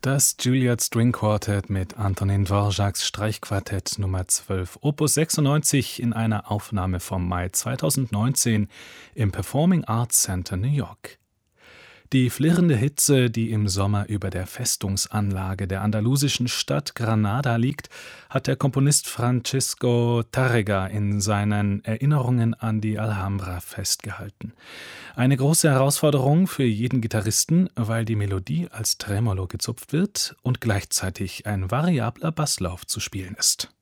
Das Juilliard String Quartet mit Antonin Dvoráks Streichquartett Nummer 12, Opus 96 in einer Aufnahme vom Mai 2019 im Performing Arts Center New York. Die flirrende Hitze, die im Sommer über der Festungsanlage der andalusischen Stadt Granada liegt, hat der Komponist Francisco Tárrega in seinen Erinnerungen an die Alhambra festgehalten. Eine große Herausforderung für jeden Gitarristen, weil die Melodie als Tremolo gezupft wird und gleichzeitig ein variabler Basslauf zu spielen ist.